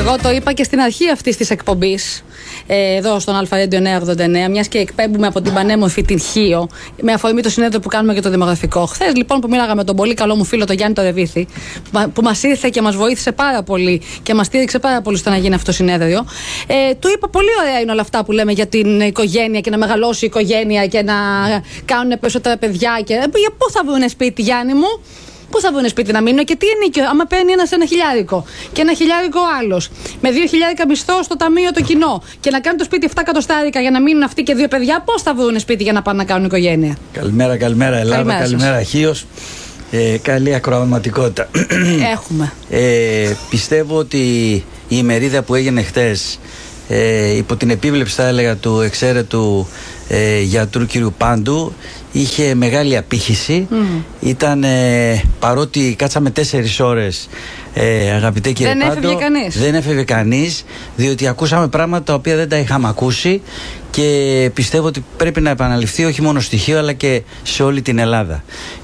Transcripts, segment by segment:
Εγώ το είπα και στην αρχή αυτής της εκπομπής, εδώ στον Αλφα Radio 989, μιας και εκπέμπουμε από την πανέμορφη την Χίο, με αφορμή το συνέδριο που κάνουμε για το δημογραφικό. Χθες λοιπόν που μίλαγα με τον πολύ καλό μου φίλο τον Γιάννη το Ρεβίθη, που μας ήρθε και μας βοήθησε πάρα πολύ και μας στήριξε πάρα πολύ στο να γίνει αυτό το συνέδριο, του είπα πολύ ωραία είναι όλα αυτά που λέμε για την οικογένεια και να μεγαλώσει η οικογένεια και να κάνουν περισσότερα παιδιά. Και πού θα βρουν σπίτι, Γιάννη μου? Πού θα βρουν σπίτι να μείνουν και τι ενίκιο, άμα παίρνει ένας ένα χιλιάρικο και ένα χιλιάρικο άλλος, με 2.000 μισθό στο ταμείο το κοινό και να κάνει το σπίτι 7 εκατοστάρικα για να μείνουν αυτοί και 2 παιδιά, πώς θα βρουν σπίτι για να πάνε να κάνουν οικογένεια? Καλημέρα, καλημέρα Ελλάδα, καλημέρα Χίος. Καλή ακροαματικότητα. Έχουμε. Πιστεύω ότι η ημερίδα που έγινε χτες, υπό την επίβλεψη θα έλεγα του εξαίρετου γιατρού κ. Πάντου, είχε μεγάλη απήχηση. Ήταν, παρότι κάτσαμε 4 ώρες, αγαπητέ κύριε Πάντο, δεν έφευγε κανείς, διότι ακούσαμε πράγματα τα οποία δεν τα είχαμε ακούσει και πιστεύω ότι πρέπει να επαναληφθεί όχι μόνο στη Χίο αλλά και σε όλη την Ελλάδα.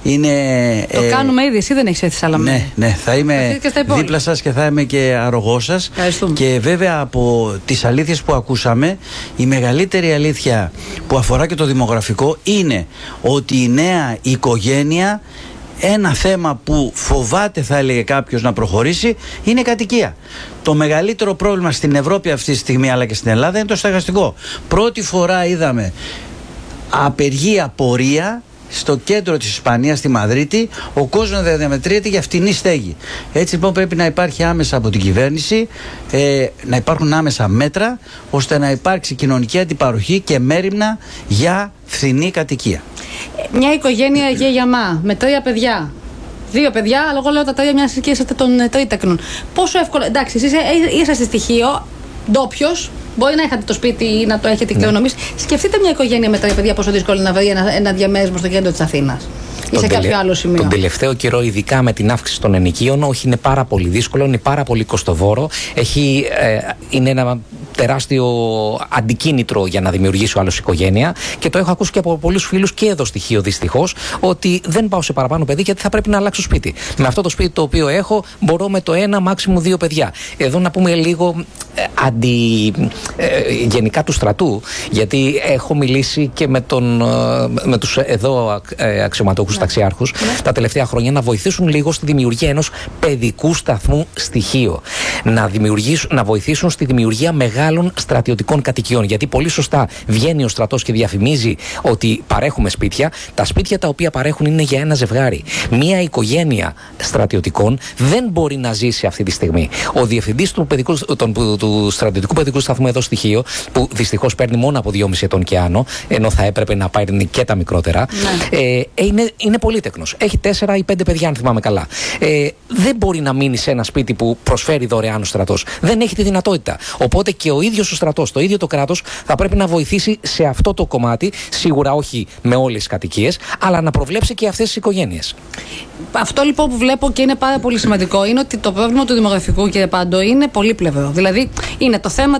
Το κάνουμε ήδη, εσύ δεν έχεις έρθει Σαλαμέ. Ναι, θα είμαι δίπλα σας και θα είμαι και αρρωγός σας. Και βέβαια από τις αλήθειες που ακούσαμε, η μεγαλύτερη αλήθεια που αφορά και το δημογραφικό είναι ότι η νέα οικογένεια, ένα θέμα που φοβάται θα έλεγε κάποιος να προχωρήσει, είναι κατοικία. Το μεγαλύτερο πρόβλημα στην Ευρώπη αυτή τη στιγμή αλλά και στην Ελλάδα είναι το στεγαστικό. Πρώτη φορά είδαμε απεργία πορεία στο κέντρο της Ισπανίας, στη Μαδρίτη, ο κόσμος διαμετρείται για φτηνή στέγη. Έτσι λοιπόν πρέπει να υπάρχει άμεσα από την κυβέρνηση, να υπάρχουν άμεσα μέτρα ώστε να υπάρξει κοινωνική αντιπαροχή και μέριμνα για φθηνή κατοικία. Μια οικογένεια γεγιαμά με 3 παιδιά. 2 παιδιά, αλλά εγώ λέω τα 3 μιας ηλικίας των τρίτεκνων. Πόσο εύκολο. Εντάξει, εσείς είσαστε στοιχείο, ντόπιος, μπορεί να είχατε το σπίτι ή να το έχετε κληρονομήσει. Σκεφτείτε μια οικογένεια με 3 παιδιά, πόσο δύσκολο είναι να βρει ένα διαμέρισμα στο κέντρο της Αθήνας ή σε κάποιο άλλο σημείο. Τον τελευταίο καιρό, ειδικά με την αύξηση των ενοικίων, όχι, είναι πάρα πολύ δύσκολο, είναι πάρα πολύ κοστοβόρο. Είναι ένα τεράστιο αντικίνητρο για να δημιουργήσει ο άλλος οικογένεια και το έχω ακούσει και από πολλούς φίλους και εδώ στη Χίο δυστυχώς, ότι δεν πάω σε παραπάνω παιδί γιατί θα πρέπει να αλλάξω σπίτι. Με αυτό το σπίτι το οποίο έχω μπορώ με το 1 μάξιμου 2 παιδιά. Εδώ να πούμε λίγο γενικά του στρατού, γιατί έχω μιλήσει και με τους εδώ αξιωματούχους ταξιάρχους τα τελευταία χρόνια να βοηθήσουν λίγο στη δημιουργία ενός παιδικού σταθμού στη Χίο. Να βοηθήσουν στη δημιουργία μεγάλων στρατιωτικών κατοικιών. Γιατί πολύ σωστά βγαίνει ο στρατός και διαφημίζει ότι παρέχουμε σπίτια. Τα σπίτια τα οποία παρέχουν είναι για ένα ζευγάρι. Μία οικογένεια στρατιωτικών δεν μπορεί να ζήσει αυτή τη στιγμή. Ο διευθυντής του στρατιωτικού παιδικού σταθμού εδώ στη Χίο, που δυστυχώς παίρνει μόνο από 2,5 ετών και άνω, ενώ θα έπρεπε να παίρνει και τα μικρότερα, είναι πολύτεκνος. Έχει 4 ή 5 παιδιά, αν θυμάμαι καλά. Δεν μπορεί να μείνει σε ένα σπίτι που προσφέρει δωρεάν ο στρατός. Δεν έχει τη δυνατότητα. Οπότε και ο ίδιος ο στρατός, το ίδιο το κράτος, θα πρέπει να βοηθήσει σε αυτό το κομμάτι, σίγουρα όχι με όλες τις κατοικίες, αλλά να προβλέψει και αυτές τις οικογένειες. Αυτό λοιπόν που βλέπω και είναι πάρα πολύ σημαντικό είναι ότι το πρόβλημα του δημογραφικού, κύριε Πάντο, είναι πολύπλευρο. Δηλαδή είναι το θέμα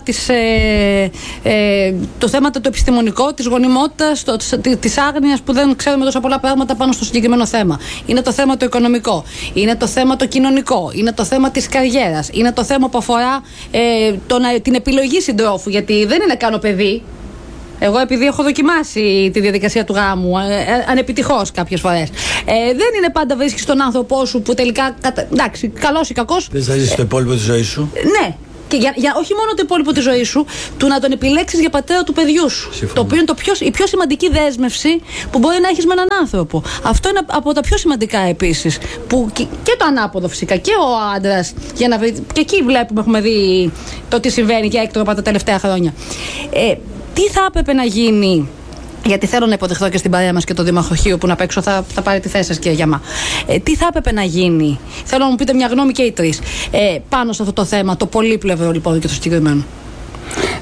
το θέμα το επιστημονικό, της γονιμότητας, της άγνοιας που δεν ξέρουμε τόσα πολλά πράγματα πάνω στο συγκεκριμένο θέμα. Είναι το θέμα το οικονομικό, είναι το θέμα το κοινωνικό, είναι το θέμα της καριέρας, είναι το θέμα που αφορά την επιλογή συντρόφου, γιατί δεν είναι κάνω παιδί. Εγώ επειδή έχω δοκιμάσει τη διαδικασία του γάμου ανεπιτυχώς κάποιες φορές, δεν είναι πάντα βρίσκεις τον άνθρωπό σου που τελικά, εντάξει, καλός ή κακός, δεν θα ζήσεις το υπόλοιπο της ζωής σου. Ναι. Και για όχι μόνο το υπόλοιπο της ζωής σου, του να τον επιλέξεις για πατέρα του παιδιού σου. Συμφωνώ. Το οποίο είναι η πιο σημαντική δέσμευση που μπορεί να έχεις με έναν άνθρωπο. Αυτό είναι από τα πιο σημαντικά επίσης. Που και το ανάποδο φυσικά και ο άντρας. Και εκεί έχουμε δει το τι συμβαίνει και έκτροπα τα τελευταία χρόνια. Τι θα έπρεπε να γίνει? Γιατί θέλω να υποδεχθώ και στην παρέα μας και το Δήμαρχο Χίου που να παίξω, θα πάρει τη θέση σας, κύριε Γιαμά. Τι θα έπρεπε να γίνει? Θέλω να μου πείτε μια γνώμη και οι τρεις πάνω σε αυτό το θέμα, το πολύπλευρο λοιπόν και το συγκεκριμένο.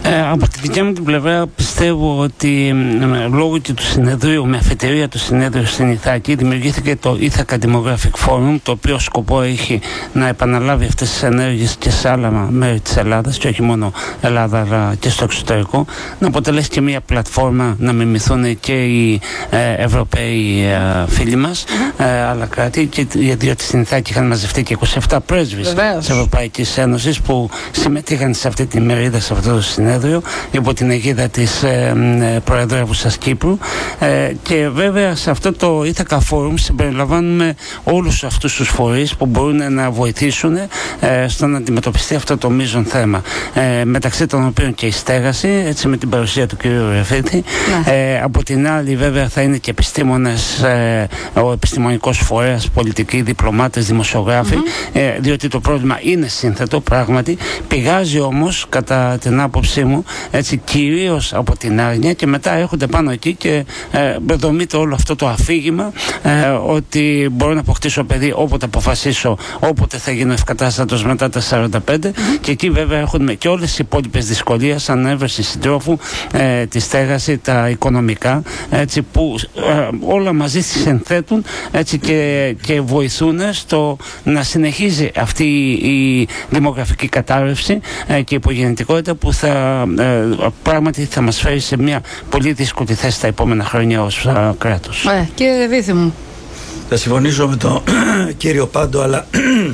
Από τη δικιά μου την πλευρά πιστεύω ότι λόγω και του συνεδρίου, με αφετηρία του συνέδριου στην Ιθάκη, δημιουργήθηκε το Ithaca Demographic Forum, το οποίο σκοπό έχει να επαναλάβει αυτές τις ενέργειες και σε άλλα μέρη της Ελλάδας, και όχι μόνο Ελλάδα αλλά και στο εξωτερικό, να αποτελέσει και μια πλατφόρμα να μιμηθούν και οι Ευρωπαίοι φίλοι μας, άλλα κράτη, και διότι στην Ιθάκη είχαν μαζευτεί και 27 πρέσβεις της Ευρωπαϊκής Ένωσης που συμμετείχαν σε αυτή τη μερίδα, σε αυτό το συνέδριο, υπό την αιγίδα της Προεδρεύουσας Κύπρου, και βέβαια σε αυτό το Ithaca Forum συμπεριλαμβάνουμε όλους αυτούς τους φορείς που μπορούν να βοηθήσουν στο να αντιμετωπιστεί αυτό το μείζον θέμα, μεταξύ των οποίων και η στέγαση, έτσι, με την παρουσία του κ. Ρεφίτη. Από την άλλη βέβαια θα είναι και επιστήμονες, ο επιστημονικός φορέας, πολιτικοί, διπλωμάτες, δημοσιογράφοι, διότι το πρόβλημα είναι σύνθετο πράγματι, πηγάζει όμως κατά την άποψή μου, έτσι, κυρίως από την άγνοια, και μετά έρχονται πάνω εκεί και δομείται όλο αυτό το αφήγημα ότι μπορώ να αποκτήσω παιδί όποτε αποφασίσω, όποτε θα γίνω ευκατάστατος μετά τα 45, και εκεί βέβαια έχουμε και όλες οι υπόλοιπες δυσκολίες, ανέβρεση συντρόφου, τη στέγαση, τα οικονομικά, έτσι, που όλα μαζί συνθέτουν, έτσι, και βοηθούν στο να συνεχίζει αυτή η δημογραφική κατάρρευση και η υπογεννητικότητα που πράγματι θα μας φέρει σε μια πολύ δύσκολη θέση τα επόμενα χρόνια ως κράτος. Κύριε Βύθη μου. Θα συμφωνήσω με τον κύριο Πάντο, αλλά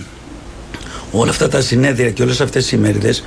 όλα αυτά τα συνέδρια και όλες αυτές οι ημερίδες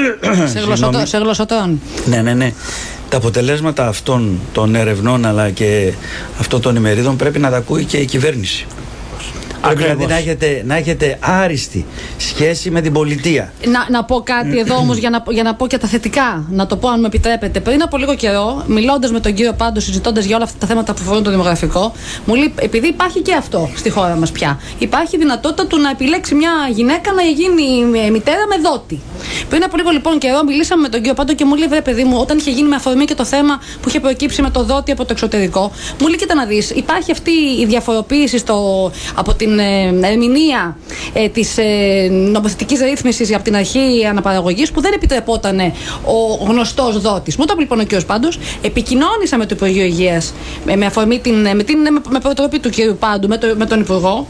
σε γλωσσοτών. Ναι. Τα αποτελέσματα αυτών των ερευνών αλλά και αυτών των ημερίδων πρέπει να τα ακούει και η κυβέρνηση. Δηλαδή να έχετε άριστη σχέση με την πολιτεία. Να πω κάτι εδώ όμως για να πω και τα θετικά. Να το πω, αν μου επιτρέπετε. Πριν από λίγο καιρό, μιλώντας με τον κύριο Πάντο, συζητώντας για όλα αυτά τα θέματα που αφορούν το δημογραφικό, μου λέει, επειδή υπάρχει και αυτό στη χώρα μας πια, υπάρχει δυνατότητα του να επιλέξει μια γυναίκα να γίνει μητέρα με δότη. Πριν από λίγο λοιπόν καιρό, μιλήσαμε με τον κύριο Πάντο και μου λέει, βρε παιδί μου, όταν είχε γίνει με αφορμή και το θέμα που είχε προκύψει με το δότη από το εξωτερικό, μου λέει, κοίτα να δεις, υπάρχει αυτή η διαφοροποίηση από την ερμηνεία της νομοθετικής ρύθμισης από την αρχή αναπαραγωγής, που δεν επιτρεπόταν ο γνωστός δότης. Μου το είπε λοιπόν ο κ. Πάντος, επικοινώνησα με το Υπουργείο Υγείας με αφορμή με προτροπή του κ. Πάντου, με τον Υπουργό.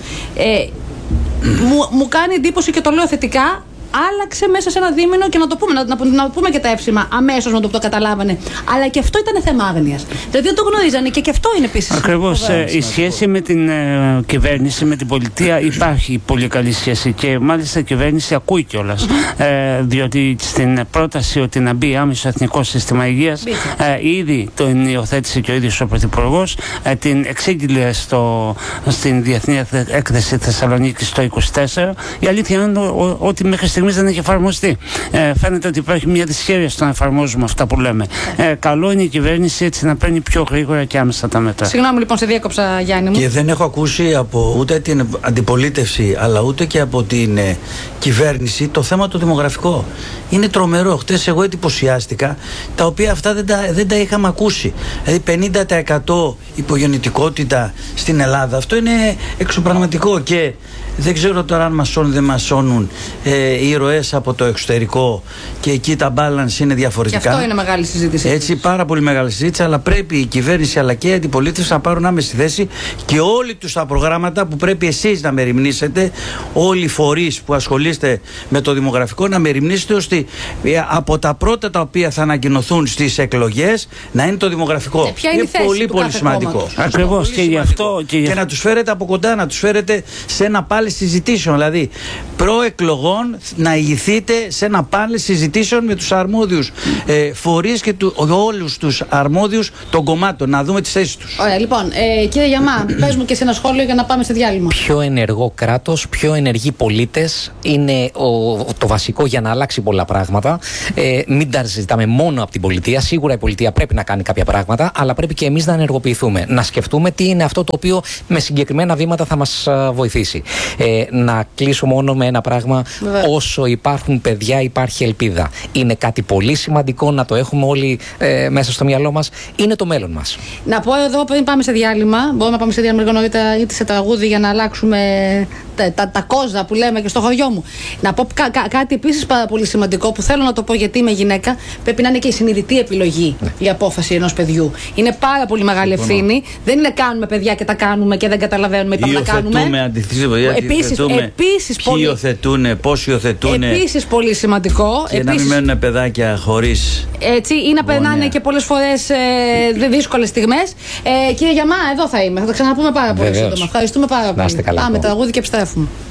Μου κάνει εντύπωση και το λέω θετικά. Άλλαξε μέσα σε ένα δίμηνο, και να πούμε και τα εύσημα αμέσως να το καταλάβανε. Αλλά και αυτό ήταν θέμα άγνοιας. Δηλαδή δεν το γνωρίζανε, και αυτό είναι επίσης. Ακριβώς. Η σχέση με την κυβέρνηση, με την πολιτεία, υπάρχει πολύ καλή σχέση, και μάλιστα η κυβέρνηση ακούει κιόλας. Διότι στην πρόταση ότι να μπει άμεσο εθνικό σύστημα υγείας, ήδη τον υιοθέτησε και ο ίδιος ο Πρωθυπουργός, την εξήγηλε στην Διεθνή Έκθεση Θεσσαλονίκης το 24. Η αλήθεια είναι ότι μέχρι στιγμής δεν έχει εφαρμοστεί. Φαίνεται ότι υπάρχει μια δυσχέρεια στο να εφαρμόζουμε αυτά που λέμε. Καλό είναι η κυβέρνηση έτσι να παίρνει πιο γρήγορα και άμεσα τα μέτρα. Συγγνώμη λοιπόν, σε διέκοψα, Γιάννη μου. Και δεν έχω ακούσει από ούτε την αντιπολίτευση αλλά ούτε και από την κυβέρνηση το θέμα το δημογραφικό. Είναι τρομερό. Χτες εγώ εντυπωσιάστηκα, τα οποία αυτά δεν τα είχαμε ακούσει. Δηλαδή 50% υπογεννητικότητα στην Ελλάδα. Αυτό είναι εξωπραγματικό, και δεν ξέρω τώρα αν μασώνουν ή δεν μασώνουν οι ροές από το εξωτερικό, και εκεί τα balance είναι διαφορετικά. Και αυτό είναι μεγάλη συζήτηση. Έτσι, πάρα πολύ μεγάλη συζήτηση, αλλά πρέπει η κυβέρνηση αλλά και η αντιπολίτευση να πάρουν άμεση θέση, και όλοι τους τα προγράμματα που πρέπει εσείς να μεριμνήσετε, όλοι οι φορείς που ασχολείστε με το δημογραφικό, να μεριμνήσετε ώστε από τα πρώτα τα οποία θα ανακοινωθούν στις εκλογές να είναι το δημογραφικό. Είναι πολύ σημαντικό. Ακριβώς, και γι' αυτό. Και να τους φέρετε από κοντά, να τους φέρετε σε ένα πάλι συζητήσεων. Δηλαδή, προεκλογών να ηγηθείτε σε ένα πάλι συζητήσεων με τους αρμόδιους φορείς και όλους τους αρμόδιους των κομμάτων, να δούμε τις θέσεις τους. Ωραία, λοιπόν, κύριε Γιαμά, πες μου και σε ένα σχόλιο για να πάμε σε διάλειμμα. Πιο ενεργό κράτος, πιο ενεργοί πολίτες είναι το βασικό για να αλλάξει πολλά πράγματα. Μην τα συζητάμε μόνο από την πολιτεία. Σίγουρα η πολιτεία πρέπει να κάνει κάποια πράγματα, αλλά πρέπει και εμείς να ενεργοποιηθούμε. Να σκεφτούμε τι είναι αυτό το οποίο με συγκεκριμένα βήματα θα μας βοηθήσει. Να κλείσω μόνο με ένα πράγμα. Όσο υπάρχουν παιδιά, υπάρχει ελπίδα. Είναι κάτι πολύ σημαντικό να το έχουμε όλοι μέσα στο μυαλό μας. Είναι το μέλλον μας. Να πω εδώ πριν πάμε σε διάλειμμα, μπορούμε να πάμε σε διάλειμμα λίγο νωρίτερα, είτε σε τραγούδι, για να αλλάξουμε τα κόζα που λέμε και στο χωριό μου. Να πω κάτι επίσης πάρα πολύ σημαντικό που θέλω να το πω, γιατί είμαι γυναίκα. Πρέπει να είναι και η συνειδητή επιλογή η απόφαση ενός παιδιού. Είναι πάρα πολύ μεγάλη ευθύνη. Δεν είναι κάνουμε παιδιά και τα κάνουμε και δεν καταλαβαίνουμε ή πάμε να κάνουμε. Επίσης, ποιοι υιοθετούν, πώς υιοθετούν. Επίσης πολύ σημαντικό. Και να μην μένουν παιδάκια χωρίς. Έτσι, ή να περνάνε και πολλές φορές δύσκολες στιγμές. Κύριε Γιαμά, εδώ θα είμαι. Θα τα ξαναπούμε πάρα πολύ σύντομα. Ευχαριστούμε πάρα πολύ. Πάμε τραγούδι και επιστρέφουμε.